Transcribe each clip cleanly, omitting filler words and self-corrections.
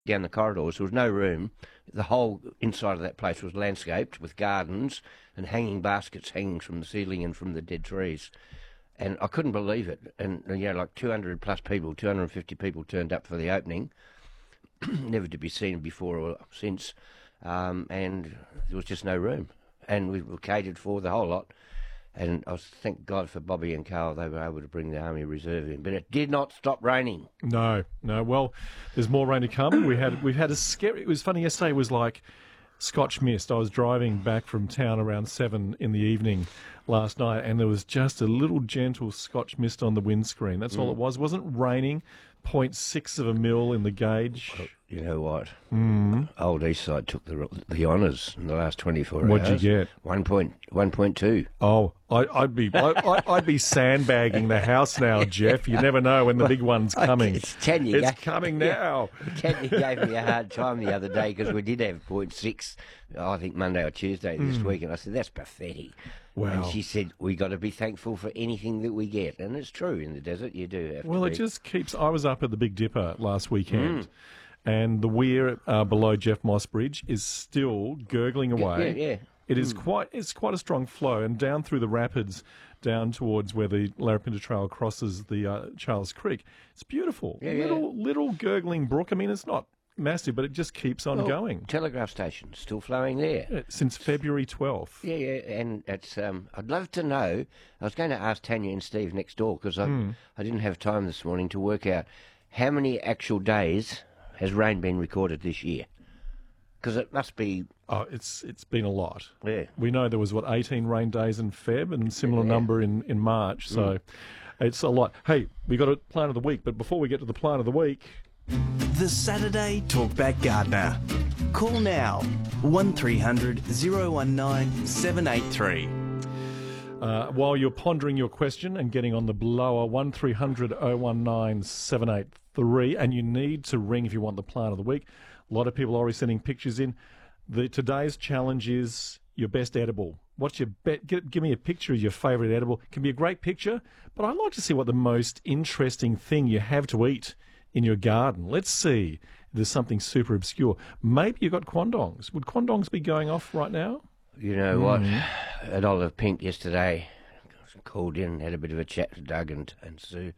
down the corridors. There was no room. The whole inside of that place was landscaped with gardens and hanging baskets hanging from the ceiling and from the dead trees. And I couldn't believe it. And, like 200 plus people, 250 people turned up for the opening, never to be seen before or since. And there was just no room. And we were catered for, the whole lot. And I thank God for Bobby and Carl, they were able to bring the Army Reserve in. But it did not stop raining. No. Well, there's more rain to come. We've had a scary... It was funny, yesterday it was like Scotch mist. I was driving back from town around 7 in the evening last night, and there was just a little gentle Scotch mist on the windscreen. That's all it was. It wasn't raining. 0.6 of a mil in the gauge. Well, you know what? Old Eastside took the honours in the last 24 hours. What'd you get? 1.2. Oh, I'd be sandbagging the house now, Jeff. You never know when the big one's coming. It's 10. It's coming now. Ken gave me a hard time the other day because we did have 0.6, I think Monday or Tuesday this week, and I said, that's pathetic. Wow. And she said, we got to be thankful for anything that we get. And it's true, in the desert, you do have to Well, it just keeps... I was up at the Big Dipper last weekend, and the weir below Jeff Moss Bridge is still gurgling away. Yeah. It is quite a strong flow, and down through the rapids, down towards where the Larapinta Trail crosses the Charles Creek. It's beautiful. Little gurgling brook. I mean, it's not massive, but it just keeps on going. Telegraph station still flowing there. Yeah, since February 12th. Yeah, and it's. I'd love to know. I was going to ask Tanya and Steve next door because I didn't have time this morning to work out how many actual days has rain been recorded this year. Because it must be... Oh, it's been a lot. Yeah. We know there was, 18 rain days in Feb and similar number in March, so it's a lot. Hey, we got a plant of the week, but before we get to the plant of the week... The Saturday Talkback Gardener. Call now, 1300 019 783. While you're pondering your question and getting on the blower, 1300 019 783, and you need to ring if you want the plant of the week. A lot of people are already sending pictures in. Today's challenge is your best edible. What's your give me a picture of your favourite edible. It can be a great picture, but I'd like to see what the most interesting thing you have to eat in your garden. Let's see if there's something super obscure. Maybe you've got quandongs. Would quandongs be going off right now? You know what? At Olive Pink yesterday, called in, had a bit of a chat to Doug and Sue,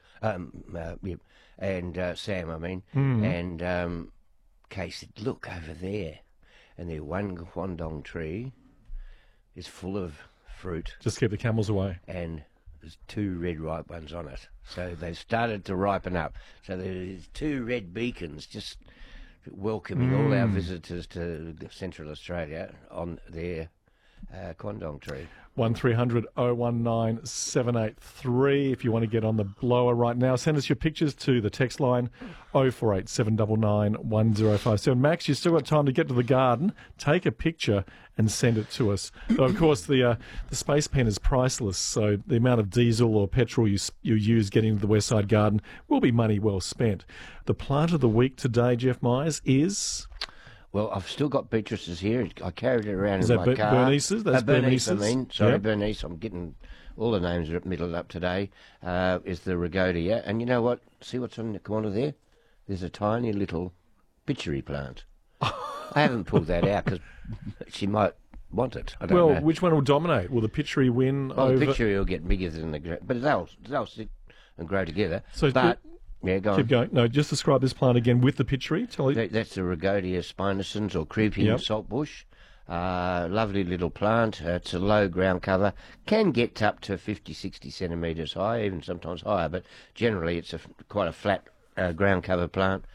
and Sam, I mean, and Kay said, look over there, and their one quandong tree is full of fruit. Just keep the camels away. And there's 2 red ripe ones on it. So they've started to ripen up. So there's 2 red beacons just welcoming all our visitors to Central Australia on their quandong tree. 1300 019 783 if you want to get on the blower right now. Send us your pictures to the text line 0487 799 1057. Max, you've still got time to get to the garden. Take a picture and send it to us. Though, of course, the space pen is priceless, so the amount of diesel or petrol you use getting to the West Side Garden will be money well spent. The plant of the week today, Jeff Myers, is... Well, I've still got beetrooses here. I carried it around in my car. Bernices? That's Bernice, I mean. Sorry, yep. Bernice. I'm getting all the names middled up today. Is the Rhagodia. And you know what? See what's on the corner there? There's a tiny little pitchery plant. I haven't pulled that out because she might want it. I don't know. Which one will dominate? Will the pitchery win over... the pitchery will get bigger than the... But they'll sit and grow together. So yeah, go on. Keep going. No, just describe this plant again with the pitchery. That's the Rhagodia spinosans or creeping saltbush. Lovely little plant. It's a low ground cover. Can get up to 50, 60 centimetres high, even sometimes higher, but generally it's quite a flat ground cover plant.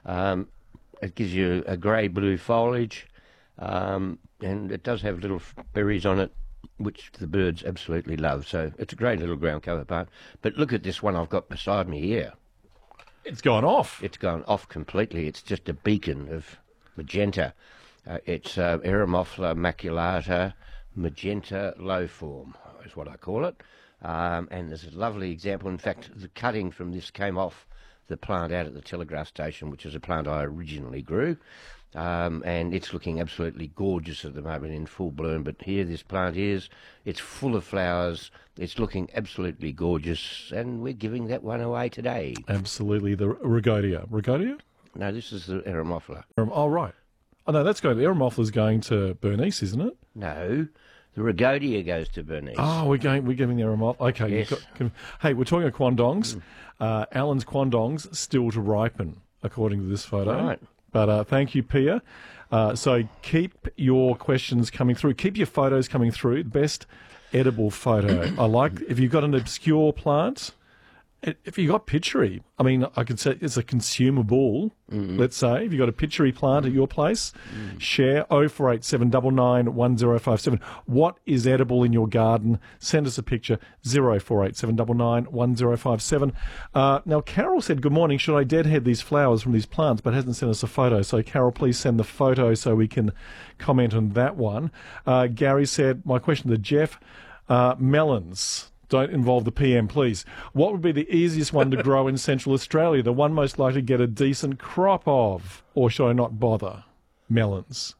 It gives you a grey-blue foliage, and it does have little berries on it, which the birds absolutely love. So it's a great little ground cover plant. But look at this one I've got beside me here. It's gone off. It's gone off completely. It's just a beacon of magenta. It's Eremophila maculata magenta low form is what I call it. And there's a lovely example. In fact, the cutting from this came off the plant out at the telegraph station, which is a plant I originally grew. And it's looking absolutely gorgeous at the moment in full bloom. But here this plant is. It's full of flowers. It's looking absolutely gorgeous. And we're giving that one away today. Absolutely. The Rhagodia. Rhagodia? No, this is the Eremophila. Oh, right. Oh, no, that's going. The Eremophila is going to Bernice, isn't it? No, the Rhagodia goes to Bernice. Oh, we're giving the Eremophila. Okay. Yes. Hey, we're talking of quandongs. Alan's quandongs still to ripen, according to this photo. Right. But thank you, Pia. So keep your questions coming through. Keep your photos coming through. Best edible photo. I like if you've got an obscure plant. If you got pitchery, I mean, I could say it's a consumable. Let's say if you got a pitchery plant at your place, share 0487 1057. What is edible in your garden? Send us a picture 0487 1057. Now, Carol said, "Good morning. Should I deadhead these flowers from these plants?" But hasn't sent us a photo. So, Carol, please send the photo so we can comment on that one. Gary said, "My question to Jeff: melons." Don't involve the PM, please. What would be the easiest one to grow in Central Australia? The one most likely to get a decent crop of? Or should I not bother? Melons.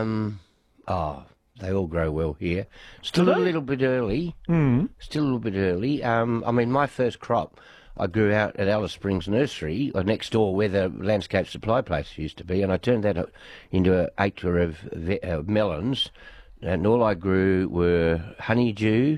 They all grow well here. Still a little bit early. Still a little bit early. I mean, my first crop I grew out at Alice Springs Nursery, or next door where the landscape supply place used to be, and I turned that into an acre of melons, and all I grew were honeydew,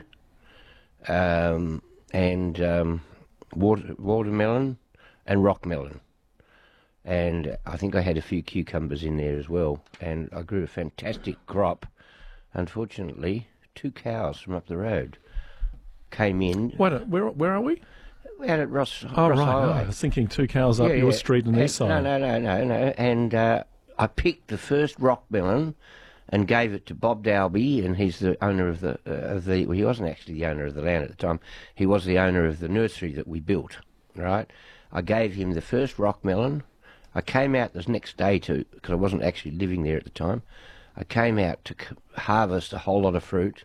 and watermelon and rock melon. And I think I had a few cucumbers in there as well. And I grew a fantastic crop. Unfortunately, 2 cows from up the road came in. Wait, where are we? We're out at Ross Oh, Highway. right. I was thinking 2 cows up your street and east side. No. And I picked the first rock melon and gave it to Bob Dalby, and he's the owner of the well, he wasn't actually the owner of the land at the time. He was the owner of the nursery that we built, right? I gave him the first rock melon. I came out the next day because I wasn't actually living there at the time. I came out to harvest a whole lot of fruit,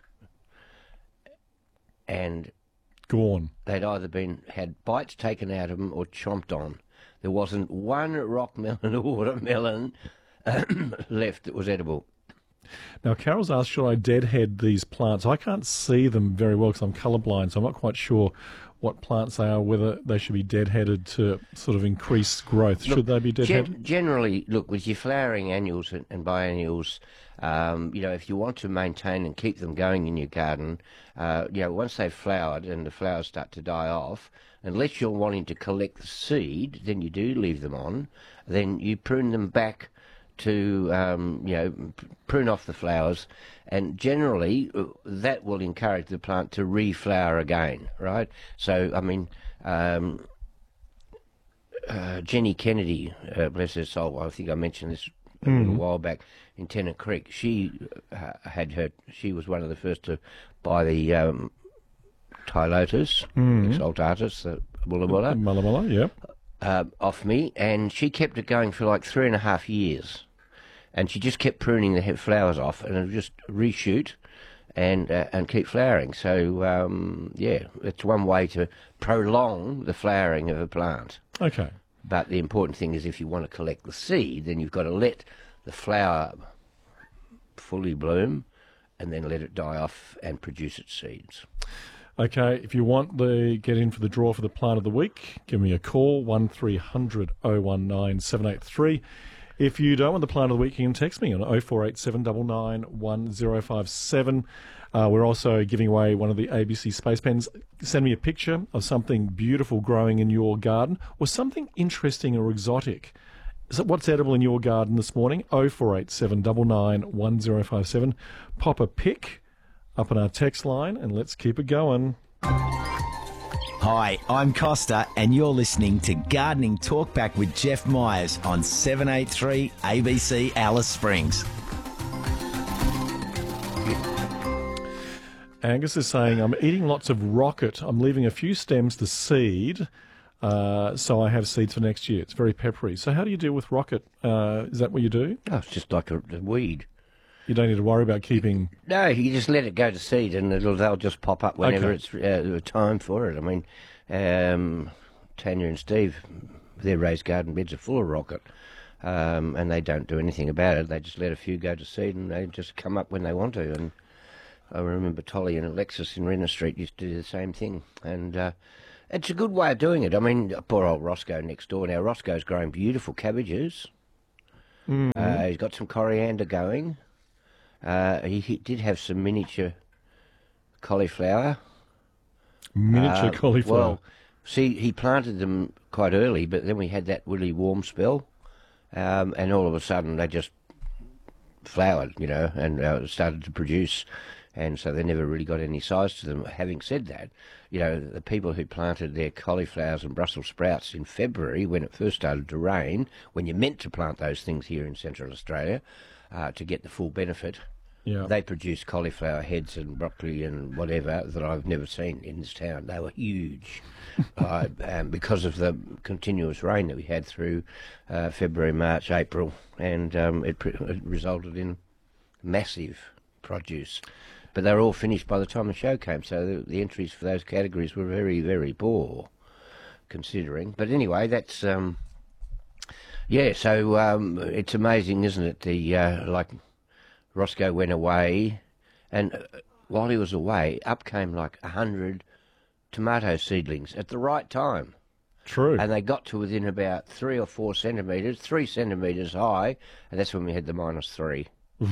and Gone. they'd either had bites taken out of them or chomped on. There wasn't one rock melon or watermelon left that was edible. Now, Carol's asked, should I deadhead these plants? I can't see them very well because I'm colourblind, so I'm not quite sure what plants they are, whether they should be deadheaded to sort of increase growth. Should they be deadheaded? Generally, look, with your flowering annuals and biennials, if you want to maintain and keep them going in your garden, once they've flowered and the flowers start to die off, unless you're wanting to collect the seed, then you do leave them on. Then you prune them back to prune off the flowers, and generally that will encourage the plant to reflower again, right? So I mean, Jenny Kennedy, bless her soul, I think I mentioned this a little while back, in Tennant Creek, she was one of the first to buy the Tylotus exaltatus, the Bulla Mulla, yeah. Off me, and she kept it going for like 3.5 years, and she just kept pruning the flowers off, and it would just reshoot and keep flowering. So it's one way to prolong the flowering of a plant. Okay. But the important thing is, if you want to collect the seed, then you've got to let the flower fully bloom, and then let it die off and produce its seeds. Okay, if you want to get in for the draw for the plant of the week, give me a call, 1300 019 783. If you don't want the plant of the week, you can text me on 0487 99 1057. We're also giving away one of the ABC Space Pens. Send me a picture of something beautiful growing in your garden or something interesting or exotic. So what's edible in your garden this morning? 0487 99 1057. Pop a pic up on our text line, and let's keep it going. Hi, I'm Costa, and you're listening to Gardening Talkback with Jeff Myers on 783 ABC Alice Springs. Angus is saying, I'm eating lots of rocket. I'm leaving a few stems to seed, so I have seeds for next year. It's very peppery. So how do you deal with rocket? Is that what you do? Oh, it's just like a weed. You don't need to worry about keeping... No, you just let it go to seed, and they'll just pop up whenever it's time for it. I mean, Tanya and Steve, their raised garden beds are full of rocket, and they don't do anything about it. They just let a few go to seed, and they just come up when they want to. And I remember Tolly and Alexis in Renner Street used to do the same thing. And It's a good way of doing it. I mean, poor old Roscoe next door. Now, Roscoe's growing beautiful cabbages. He's got some coriander going. He did have some miniature cauliflower. Miniature cauliflower. Well, see, he planted them quite early, but then we had that really warm spell, and all of a sudden they just flowered, and started to produce, and so they never really got any size to them. Having said that, the people who planted their cauliflowers and Brussels sprouts in February, when it first started to rain, when you're meant to plant those things here in Central Australia to get the full benefit, they produced cauliflower heads and broccoli and whatever that I've never seen in this town. They were huge because of the continuous rain that we had through February, March, April, and it resulted in massive produce. But they were all finished by the time the show came, so the entries for those categories were very, very poor, considering. But anyway, that's so it's amazing, isn't it? Like Roscoe went away, and while he was away, up came like 100 tomato seedlings at the right time. True. And they got to within about 3 or 4 centimetres, 3 centimetres high, and that's when we had the -3.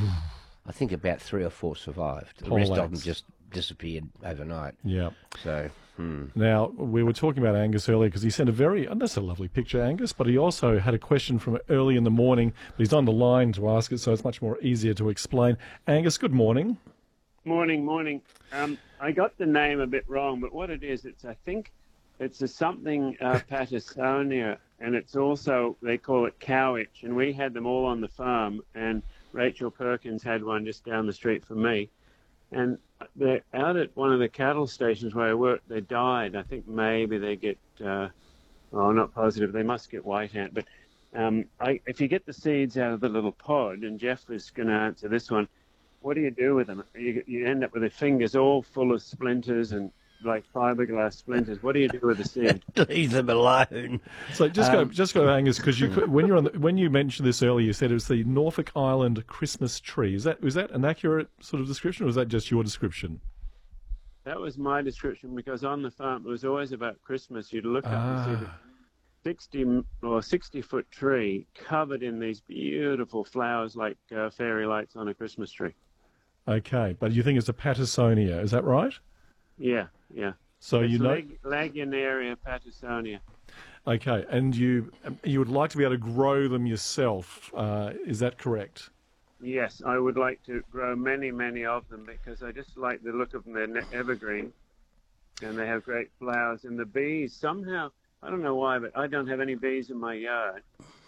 I think about 3 or 4 survived. The rest of them just disappeared overnight. Yeah. So, Now, we were talking about Angus earlier because he sent and that's a lovely picture, Angus, but he also had a question from early in the morning, but he's on the line to ask it, so it's much more easier to explain. Angus, good morning. Morning. I got the name a bit wrong, but what it is, I think it's a something Pattersonia, and it's also, they call it cow itch, and we had them all on the farm, and Rachel Perkins had one just down the street from me. And they're out at one of the cattle stations where I work. They died. I think maybe they get, I'm not positive. They must get white ant. But if you get the seeds out of the little pod, and Jeff is going to answer this one, what do you do with them? You end up with their fingers all full of splinters and like fiberglass splinters. What do you do with the seed? leave them alone. So just go, Angus, because when you mentioned this earlier, you said it was the Norfolk Island Christmas tree. Was that an accurate sort of description, or was that just your description? That was my description, because on the farm it was always about Christmas. You'd look up and see the 60 or 60-foot tree covered in these beautiful flowers like fairy lights on a Christmas tree. Okay, but you think it's a Pattersonia, is that right? Yeah. So it's Lagunaria Pattersonia. Okay, and you would like to be able to grow them yourself, is that correct? Yes, I would like to grow many, many of them, because I just like the look of them. They're evergreen, and they have great flowers. And the bees, somehow, I don't know why, but I don't have any bees in my yard.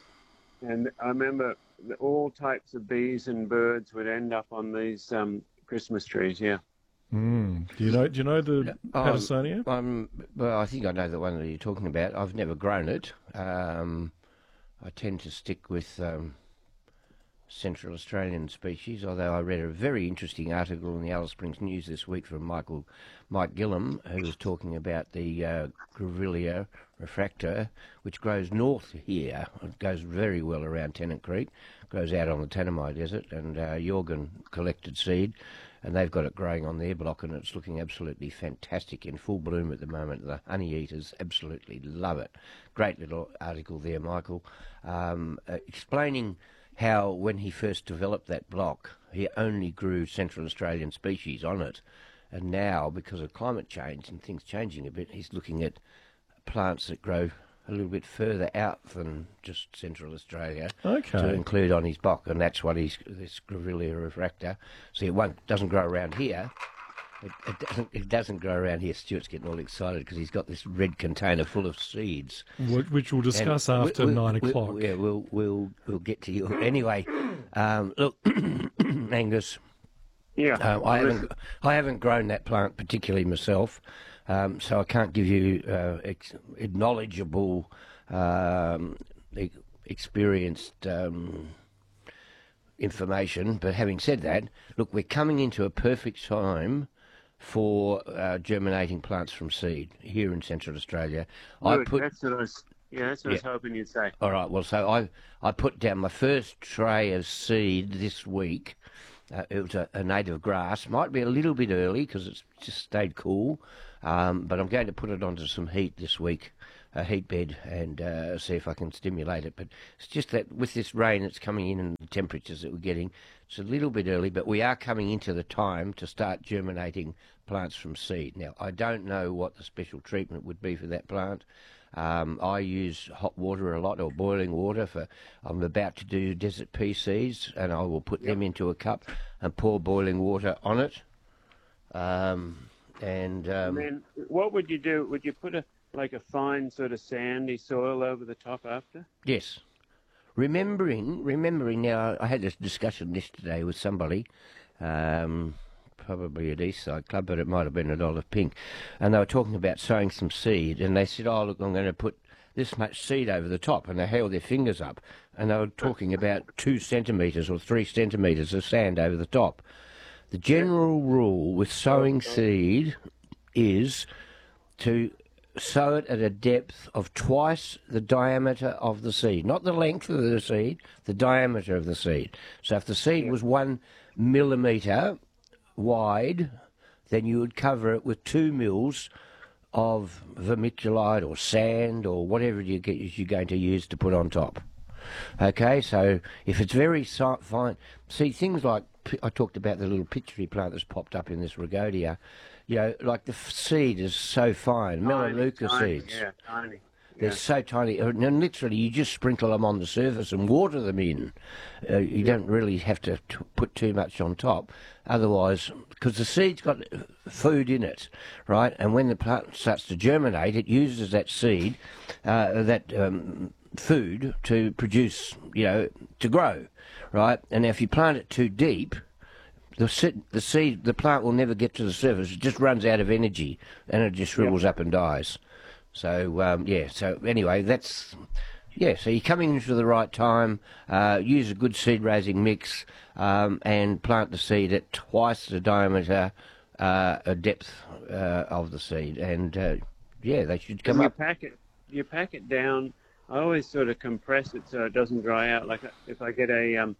And I remember that all types of bees and birds would end up on these Christmas trees, yeah. Do you know the Pattersonia? Well, I think I know the one that you're talking about. I've never grown it. I tend to stick with Central Australian species, although I read a very interesting article in the Alice Springs News this week from Mike Gillam, who was talking about the Grevillea refracta, which grows north here. It goes very well around Tennant Creek, grows out on the Tanami Desert, and Jorgen collected seed, and they've got it growing on their block, and it's looking absolutely fantastic, in full bloom at the moment. The honey eaters absolutely love it. Great little article there, Michael, explaining how when he first developed that block, he only grew Central Australian species on it. And now, because of climate change and things changing a bit, he's looking at plants that grow a little bit further out than just Central Australia to include on his block. And that's what this Grevillea refracta. See, doesn't grow around here. It doesn't grow around here. Stuart's getting all excited because he's got this red container full of seeds, which we'll discuss after 9 o'clock. Yeah, we'll get to you anyway. Look, Angus. Yeah, I haven't grown that plant particularly myself, so I can't give you knowledgeable, experienced information. But having said that, look, we're coming into a perfect time for germinating plants from seed here in Central Australia. That's what I was hoping you'd say. All right, well, so I put down my first tray of seed this week It was a native grass. Might be a little bit early because it's just stayed cool, but I'm going to put it onto some heat this week, a heat bed, and see if I can stimulate it. But it's just that with this rain that's coming in and the temperatures that we're getting, it's a little bit early, but we are coming into the time to start germinating plants from seed. Now, I don't know what the special treatment would be for that plant. I use hot water a lot, or boiling water. I'm about to do desert pea seeds, and I will put them into a cup and pour boiling water on it. And then what would you do? Would you put a fine sort of sandy soil over the top after? Yes. Remembering now, I had this discussion yesterday with somebody, probably at Eastside Club, but it might have been at Olive Pink, and they were talking about sowing some seed, and they said, oh, look, I'm going to put this much seed over the top, and they held their fingers up, and they were talking about 2 centimetres or 3 centimetres of sand over the top. The general rule with sowing seed is to sow it at a depth of twice the diameter of the seed, not the length of the seed, the diameter of the seed. So if the seed was 1 millimetre wide, then you would cover it with 2 mils of vermiculite or sand or whatever you're going to use to put on top. Okay, so if it's very fine, see things like, I talked about the little pitchery plant that's popped up in this Rhagodia, like the seed is so fine, Melaleuca seeds. Yeah, tiny. They're so tiny, and literally you just sprinkle them on the surface and water them in. You don't really have to put too much on top, otherwise, because the seed's got food in it, right? And when the plant starts to germinate, it uses that seed, food to produce, to grow, right? And if you plant it too deep, the plant will never get to the surface. It just runs out of energy, and it just shrivels up and dies. So, so anyway, so you're coming into the right time, use a good seed-raising mix, and plant the seed at twice the diameter, depth of the seed, and, they should come up. You pack it down. I always sort of compress it so it doesn't dry out. Like if I get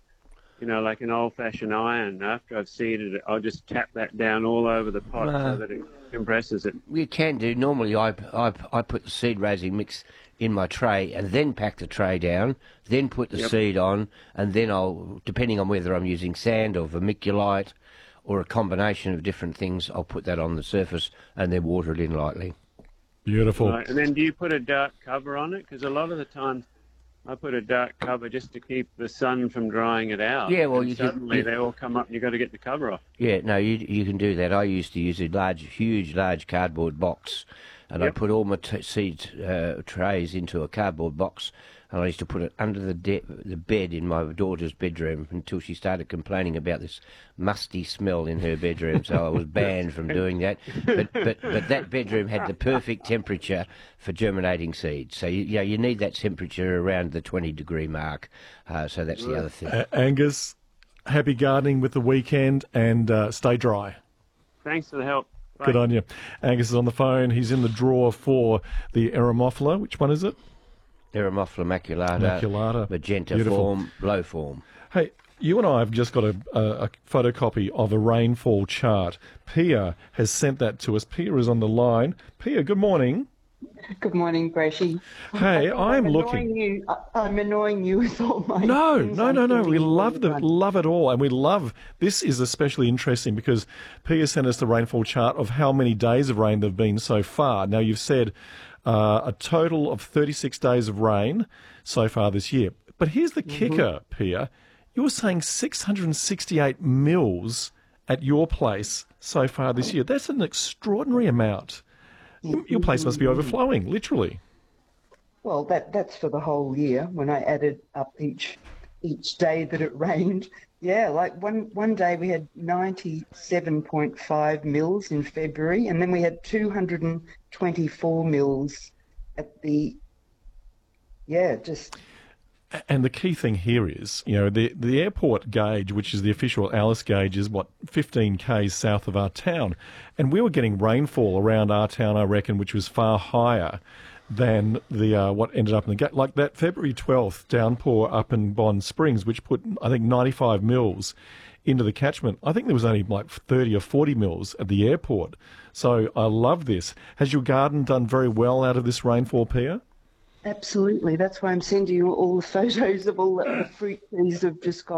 like an old-fashioned iron, after I've seeded it, I'll just tap that down all over the pot so that it compresses it. You can do. Normally, I put the seed-raising mix in my tray and then pack the tray down, then put the seed on, and then I'll, depending on whether I'm using sand or vermiculite or a combination of different things, I'll put that on the surface and then water it in lightly. Beautiful. Right. And then do you put a dark cover on it? Because a lot of the time I put a dark cover just to keep the sun from drying it out. Yeah, well, suddenly they all come up and you've got to get the cover off. Yeah, no, you can do that. I used to use a huge cardboard box, and I put all my seed trays into a cardboard box, and I used to put it under the bed in my daughter's bedroom until she started complaining about this musty smell in her bedroom, so I was banned from doing that. But that bedroom had the perfect temperature for germinating seeds. So you need that temperature around the 20-degree mark. So that's the other thing. Angus, happy gardening with the weekend, and stay dry. Thanks for the help. Bye. Good on you. Angus is on the phone. He's in the draw for the Eremophila. Which one is it? Eremophila maculata, magenta Beautiful. form, low form. Hey, you and I have just got a photocopy of a rainfall chart. Pia has sent that to us. Pia is on the line. Pia, good morning. Good morning, Brashy. Hey, I'm looking. I'm annoying you with all my. No. things. We love it all, and we love. This is especially interesting because Pia sent us the rainfall chart of how many days of rain there've been so far. Now you've said a total of 36 days of rain so far this year. But here's the kicker, Pia. You're saying 668 mils at your place so far this year. That's an extraordinary amount. Your place must be overflowing, literally. Well, that's for the whole year. When I added up each day that it rained, like one day we had 97.5 mils in February, and then we had 224 mils at the And the key thing here is, the airport gauge, which is the official Alice gauge, is 15 k's south of our town. And we were getting rainfall around our town, I reckon, which was far higher than the what ended up in the gate. Like that February 12th downpour up in Bond Springs, which put, I think, 95 mils into the catchment. I think there was only like 30 or 40 mils at the airport. So I love this. Has your garden done very well out of this rainfall, Pia? Absolutely. That's why I'm sending you all the photos of all the fruit trees have just gone.